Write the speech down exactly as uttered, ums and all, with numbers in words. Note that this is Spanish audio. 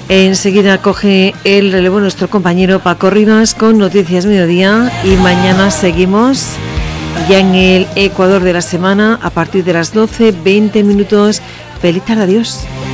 Enseguida coge el relevo nuestro compañero Paco Rivas con Noticias Mediodía y mañana seguimos ya en el Ecuador de la semana a partir de las doce, veinte minutos. Feliz tarde, adiós.